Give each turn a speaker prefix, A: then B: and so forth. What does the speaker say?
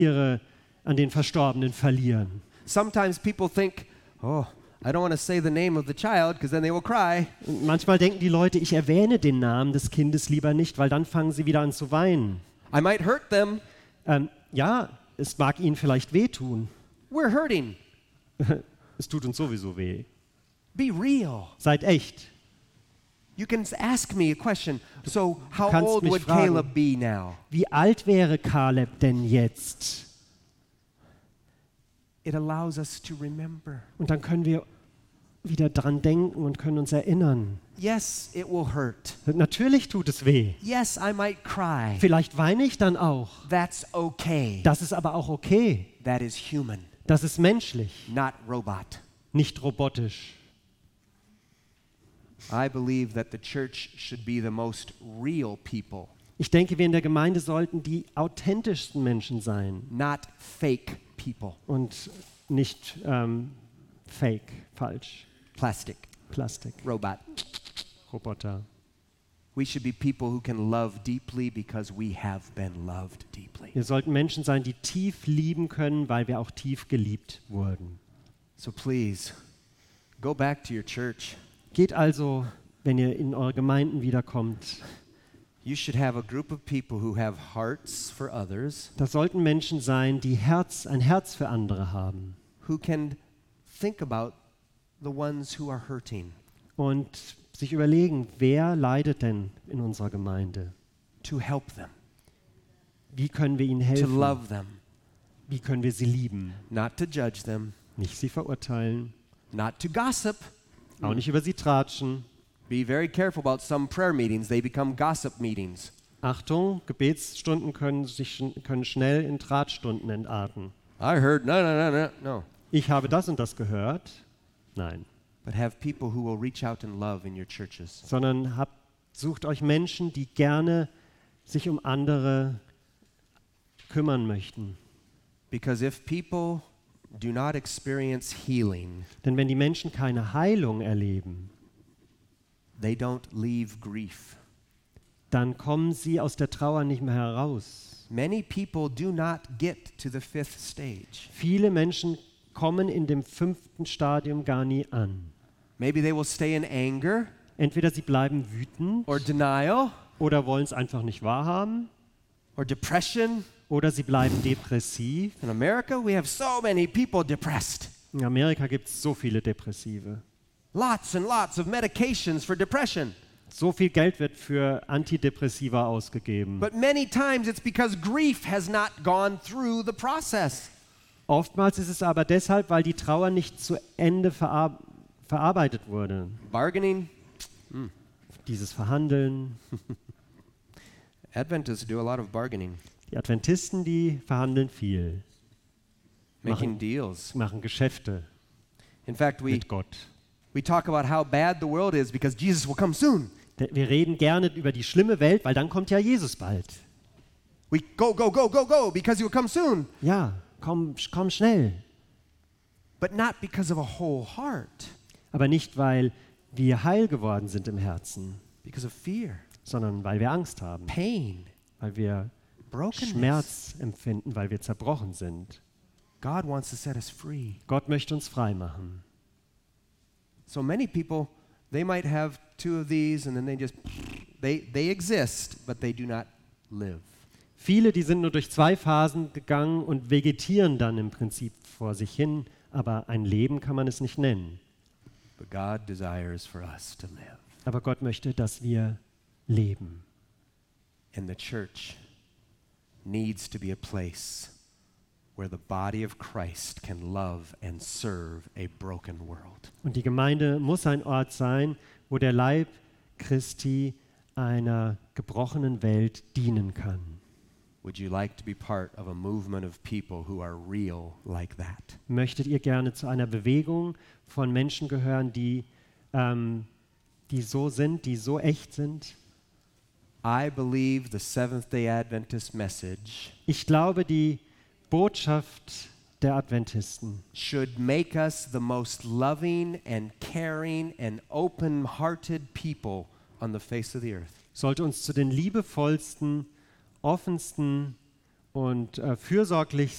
A: an den Verstorbenen verlieren.
B: Sometimes people think, oh, I don't want to say the name of the child because then they will cry.
A: Und manchmal denken die Leute, ich erwähne den Namen des Kindes lieber nicht, weil dann fangen sie wieder an zu weinen.
B: I might hurt them.
A: Ja, es mag ihnen vielleicht wehtun.
B: We're hurting.
A: Es tut uns sowieso weh.
B: Be real.
A: Seid echt.
B: You can ask me a question. So how
A: kannst
B: old
A: mich
B: would
A: fragen.
B: Caleb be now?
A: Wie alt wäre Kaleb denn jetzt?
B: It allows us to remember.
A: Und dann können wir wieder dran denken und können uns erinnern.
B: Yes, it will hurt.
A: Natürlich tut es weh.
B: Yes, I might cry.
A: Vielleicht weine ich dann auch.
B: That's okay.
A: Das ist aber auch okay.
B: That is human,
A: Das ist menschlich,
B: not robot.
A: nicht robotisch.
B: I believe that the church should be the most real people,
A: Ich denke, wir in der Gemeinde sollten die authentischsten Menschen sein
B: not fake people.
A: und nicht fake, falsch,
B: Plastic,
A: Plastik,
B: robot.
A: Roboter.
B: We should be people who can love deeply because we have been loved deeply.
A: Wir sollten Menschen sein, die tief lieben können, weil wir auch tief geliebt wurden.
B: So please, go back to your church.
A: Geht also, wenn ihr in eure Gemeinden wiederkommt,
B: You should have a group of people who have hearts for others,
A: das sollten Menschen sein, die ein Herz für andere haben
B: who can think about the ones who are hurting,
A: und sich überlegen, wer leidet denn in unserer Gemeinde?
B: to help them,
A: Wie können wir ihnen
B: to
A: helfen?
B: love them,
A: Wie können wir sie lieben?
B: not to judge them,
A: Nicht sie verurteilen,
B: not to gossip.
A: auch nicht über sie tratschen.
B: Be very careful about some prayer meetings. They become gossip meetings.
A: Achtung, Gebetsstunden können schnell in Tratstunden entarten.
B: I heard, no.
A: Ich habe das und das gehört. Nein.
B: But have people who will reach out in love in your churches.
A: Sondern sucht euch Menschen, die gerne sich um andere kümmern möchten.
B: Because if people do not experience healing,
A: Denn wenn die Menschen keine Heilung erleben,
B: they don't leave grief.
A: dann kommen sie aus der Trauer nicht mehr heraus.
B: Many people do not get to the fifth stage.
A: Viele Menschen kommen in dem 5. Stadium gar nie an.
B: Maybe they will stay in anger
A: Entweder sie bleiben wütend
B: or denial
A: oder wollen es einfach nicht wahrhaben
B: or depression.
A: oder sie bleiben depressiv.
B: In America, we have so many people depressed.
A: In Amerika gibt es so viele Depressive.
B: Lots and lots of medications for depression.
A: So viel Geld wird für Antidepressiva ausgegeben.
B: But many times it's because grief has not gone through the process.
A: Oftmals ist es aber deshalb, weil die Trauer nicht zu Ende verarbeitet wurde.
B: Bargaining.
A: Dieses Verhandeln.
B: Adventists do a lot of bargaining,
A: Die Adventisten, die verhandeln viel,
B: making deals.
A: machen Geschäfte
B: In fact, we
A: mit Gott.
B: talk about how bad the world is because Jesus will come soon.
A: Wir reden gerne über die schlimme Welt, weil dann kommt ja Jesus bald.
B: We go because he will come soon.
A: Ja, komm schnell.
B: But not because of a whole heart,
A: Aber nicht, weil wir heil geworden sind im Herzen,
B: because of fear,
A: sondern weil wir Angst haben,
B: pain,
A: weil wir
B: brokenness.
A: Schmerz empfinden, weil wir zerbrochen sind.
B: God wants to set us free.
A: Gott möchte uns frei machen.
B: So many people, they might have two of these and then they exist, but they do not live.
A: Viele, die sind nur durch 2 Phasen gegangen und vegetieren dann im Prinzip vor sich hin, aber ein Leben kann man es nicht nennen.
B: But God desires for us to live.
A: Aber Gott möchte, dass wir leben.
B: And the church needs to be a place where the body of Christ can love and serve a broken world.
A: Und die Gemeinde muss ein Ort sein, wo der Leib Christi einer gebrochenen Welt dienen kann.
B: Would you like to be part of a movement of people who are real like that?
A: Möchtet ihr gerne zu einer Bewegung von Menschen gehören, die so sind, die so echt sind?
B: I believe the Seventh-day Adventist message
A: Ich glaube, die Botschaft der Adventisten
B: should make us the most loving and caring and open-hearted people on the face of the earth.
A: sollte uns zu den liebevollsten, offensten fürsorglich